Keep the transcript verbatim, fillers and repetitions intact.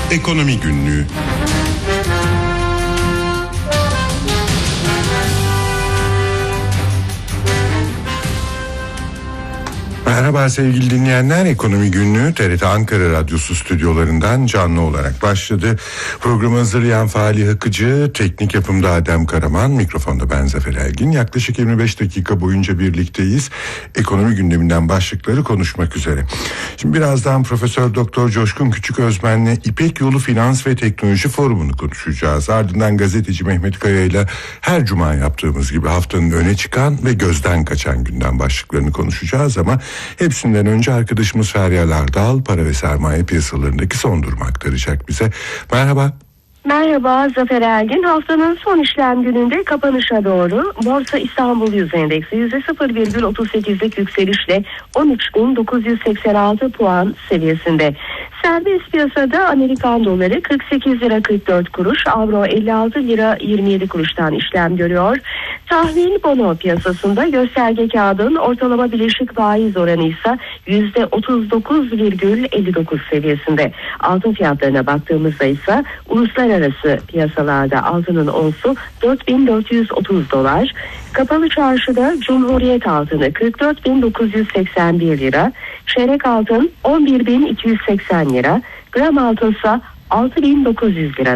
Ekonomi Günlüğü. Merhaba sevgili dinleyenler, Ekonomi Günlüğü T R T Ankara Radyosu stüdyolarından canlı olarak başladı. Programı hazırlayan Fahri Akıcı, teknik yapımda Adem Karaman, mikrofonda ben Zafer Elgin. Yaklaşık yirmi beş dakika boyunca birlikteyiz. Ekonomi gündeminden başlıkları konuşmak üzere. Şimdi birazdan Profesör Doktor Coşkun Küçüközmen'le İpek Yolu Finans ve Teknoloji Forumu'nu konuşacağız. Ardından gazeteci Mehmet Kaya ile her cuma yaptığımız gibi haftanın öne çıkan ve gözden kaçan gündem başlıklarını konuşacağız ama hepsinden önce arkadaşımız Feryal Ardal para ve sermaye piyasalarındaki son durumu aktaracak bize. Merhaba. Merhaba Zafer Elgin. Haftanın son işlem gününde kapanışa doğru Borsa İstanbul Yüz Endeksi yüzde sıfır virgül otuz sekizlik yükselişle on üç bin dokuz yüz seksen altı puan seviyesinde. Serbest piyasada Amerikan doları kırk sekiz lira kırk dört kuruş, avro elli altı lira yirmi yedi kuruştan işlem görüyor. Tahvil bono piyasasında gösterge kağıdın ortalama bileşik faiz oranı ise yüzde otuz dokuz virgül elli dokuz seviyesinde. Altın fiyatlarına baktığımızda ise uluslararası piyasalarda altının onsu dört bin dört yüz otuz dolar. Kapalı çarşıda Cumhuriyet altını kırk dört bin dokuz yüz seksen bir lira, çeyrek altın on bir bin iki yüz seksen lira, gram altınsa altı bin dokuz yüz lira.